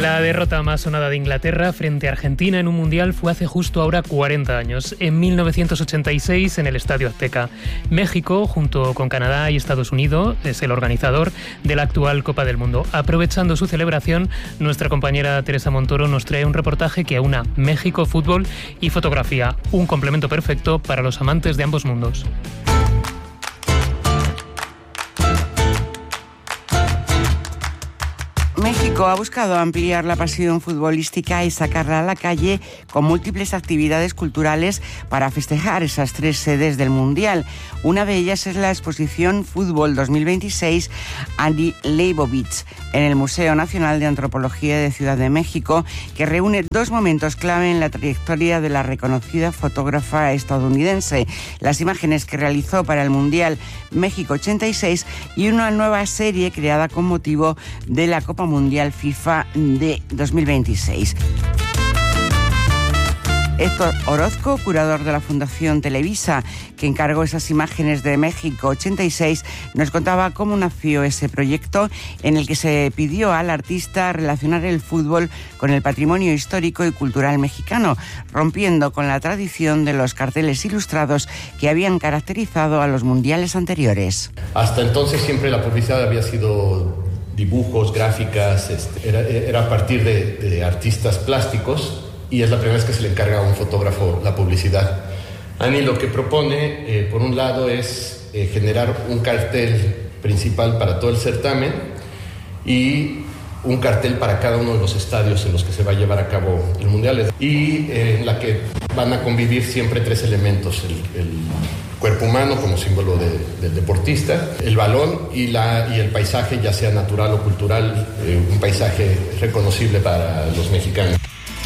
La derrota más sonada de Inglaterra frente a Argentina en un mundial fue hace justo ahora 40 años, en 1986 en el Estadio Azteca. México, junto con Canadá y Estados Unidos, es el organizador de la actual Copa del Mundo. Aprovechando su celebración, nuestra compañera Teresa Montoro nos trae un reportaje que aúna México, fútbol y fotografía, un complemento perfecto para los amantes de ambos mundos. México ha buscado ampliar la pasión futbolística y sacarla a la calle con múltiples actividades culturales para festejar esas 3 sedes del Mundial. Una de ellas es la exposición Fútbol 2026 Annie Leibovitz en el Museo Nacional de Antropología de Ciudad de México, que reúne 2 momentos clave en la trayectoria de la reconocida fotógrafa estadounidense: las imágenes que realizó para el Mundial México 86 y una nueva serie creada con motivo de la Copa Mundial FIFA de 2026. Héctor Orozco, curador de la Fundación Televisa, que encargó esas imágenes de México 86, nos contaba cómo nació ese proyecto en el que se pidió al artista relacionar el fútbol con el patrimonio histórico y cultural mexicano, rompiendo con la tradición de los carteles ilustrados que habían caracterizado a los mundiales anteriores. Hasta entonces siempre la publicidad había sido dibujos, gráficas, era a partir de artistas plásticos, y es la primera vez que se le encarga a un fotógrafo la publicidad. Annie lo que propone, por un lado, es generar un cartel principal para todo el certamen y un cartel para cada uno de los estadios en los que se va a llevar a cabo el Mundial, y en la que van a convivir siempre 3 elementos: el cuerpo humano como símbolo del deportista, el balón y el paisaje, ya sea natural o cultural, un paisaje reconocible para los mexicanos.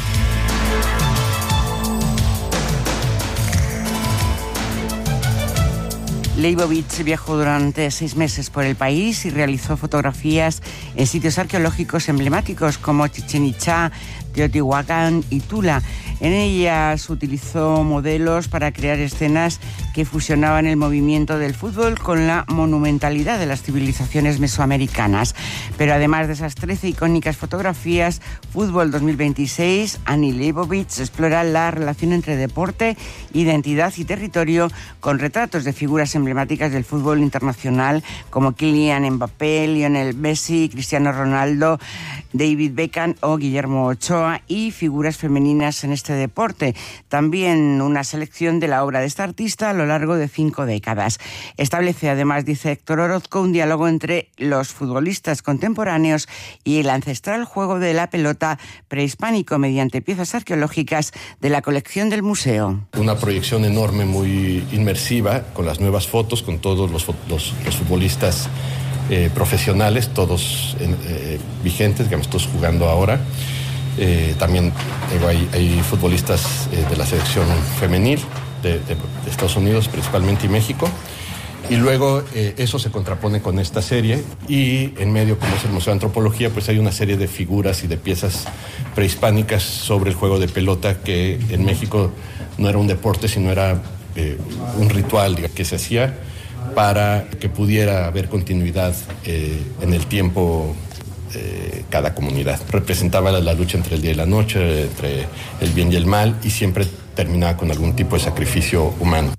Leibovitz viajó durante 6 meses por el país y realizó fotografías en sitios arqueológicos emblemáticos como Chichén Itzá, Teotihuacán y Tula. En ellas utilizó modelos para crear escenas que fusionaban el movimiento del fútbol con la monumentalidad de las civilizaciones mesoamericanas. Pero además de esas 13 icónicas fotografías, Fútbol 2026, Annie Leibovitz explora la relación entre deporte, identidad y territorio con retratos de figuras emblemáticas del fútbol internacional como Kylian Mbappé, Lionel Messi, Cristiano Ronaldo, David Beckham o Guillermo Ochoa, y figuras femeninas en este deporte. También una selección de la obra de esta artista a lo largo de 5 décadas. Establece además, dice Héctor Orozco, un diálogo entre los futbolistas contemporáneos y el ancestral juego de la pelota prehispánico mediante piezas arqueológicas de la colección del museo. Una proyección enorme, muy inmersiva, con las nuevas fotos, con todos los futbolistas profesionales, todos vigentes, digamos, todos jugando ahora. También hay futbolistas de la selección femenil de Estados Unidos principalmente y México. Y luego eso se contrapone con esta serie, y en medio, como es el Museo de Antropología, pues hay una serie de figuras y de piezas prehispánicas sobre el juego de pelota, que en México no era un deporte, sino era un ritual, digamos, que se hacía para que pudiera haber continuidad en el tiempo. Cada comunidad representaba la lucha entre el día y la noche, entre el bien y el mal, y siempre terminaba con algún tipo de sacrificio humano.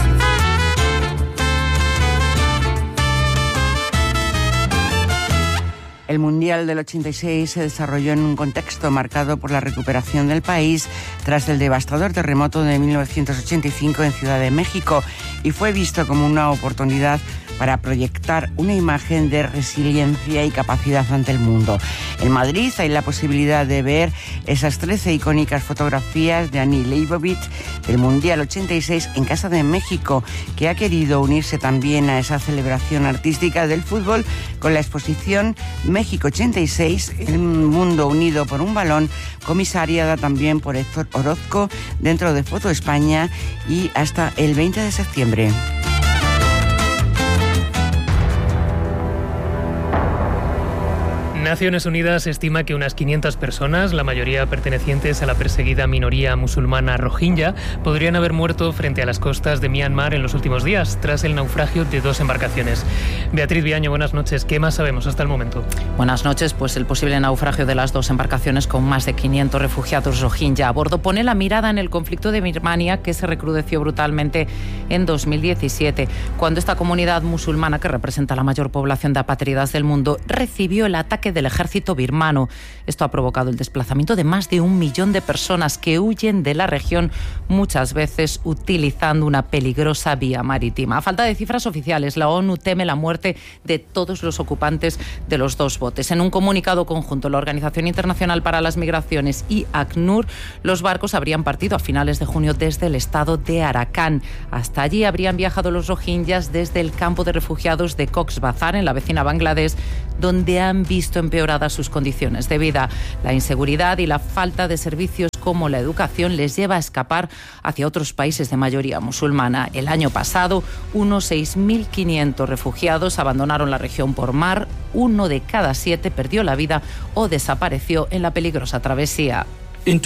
El Mundial del 86 se desarrolló en un contexto marcado por la recuperación del país tras el devastador terremoto de 1985 en Ciudad de México, y fue visto como una oportunidad para proyectar una imagen de resiliencia y capacidad ante el mundo. En Madrid hay la posibilidad de ver esas 13 icónicas fotografías de Annie Leibovitz del Mundial 86 en Casa de México, que ha querido unirse también a esa celebración artística del fútbol con la exposición México 86, el mundo unido por un balón, comisariada también por Héctor Orozco dentro de Foto España, y hasta el 20 de septiembre. Naciones Unidas estima que unas 500 personas, la mayoría pertenecientes a la perseguida minoría musulmana rohingya, podrían haber muerto frente a las costas de Myanmar en los últimos días, tras el naufragio de 2 embarcaciones. Beatriz Viaño, buenas noches. ¿Qué más sabemos hasta el momento? Buenas noches. Pues el posible naufragio de las 2 embarcaciones con más de 500 refugiados rohingya a bordo pone la mirada en el conflicto de Birmania, que se recrudeció brutalmente en 2017, cuando esta comunidad musulmana, que representa la mayor población de apátridas del mundo, recibió el ataque del ejército birmano. Esto ha provocado el desplazamiento de más de 1 millón de personas que huyen de la región, muchas veces utilizando una peligrosa vía marítima. A falta de cifras oficiales, la ONU teme la muerte de todos los ocupantes de los 2 botes. En un comunicado conjunto, la Organización Internacional para las Migraciones y ACNUR, los barcos habrían partido a finales de junio desde el estado de Arakan. Hasta allí habrían viajado los rohingyas desde el campo de refugiados de Cox's Bazar, en la vecina Bangladesh, donde han visto empeoradas sus condiciones de vida. La inseguridad y la falta de servicios como la educación les lleva a escapar hacia otros países de mayoría musulmana. El año pasado, unos 6.500 refugiados abandonaron la región por mar. 1 de cada 7 perdió la vida o desapareció en la peligrosa travesía. En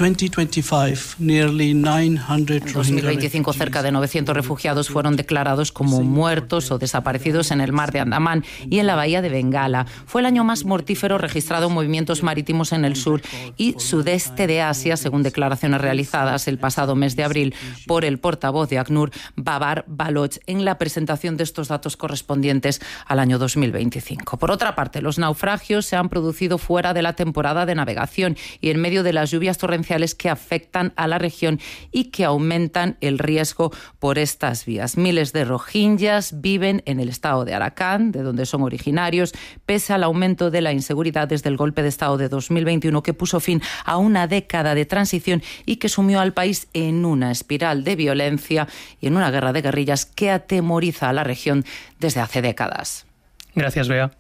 2025, cerca de 900 refugiados fueron declarados como muertos o desaparecidos en el mar de Andamán y en la bahía de Bengala. Fue el año más mortífero registrado en movimientos marítimos en el sur y sudeste de Asia, según declaraciones realizadas el pasado mes de abril por el portavoz de ACNUR, Babar Baloch, en la presentación de estos datos correspondientes al año 2025. Por otra parte, los naufragios se han producido fuera de la temporada de navegación y en medio de las lluvias torrenciales que afectan a la región y que aumentan el riesgo por estas vías. Miles de rohingyas viven en el estado de Arakan, de donde son originarios, pese al aumento de la inseguridad desde el golpe de estado de 2021, que puso fin a una década de transición y que sumió al país en una espiral de violencia y en una guerra de guerrillas que atemoriza a la región desde hace décadas. Gracias, Bea.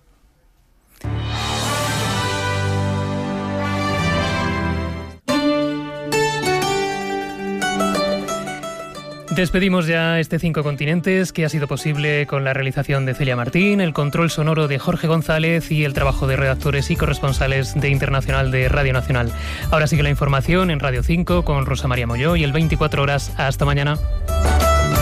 Despedimos ya este 5 continentes, que ha sido posible con la realización de Celia Martín, el control sonoro de Jorge González y el trabajo de redactores y corresponsales de Internacional de Radio Nacional. Ahora sigue la información en Radio 5 con Rosa María Molló y el 24 horas. Hasta mañana.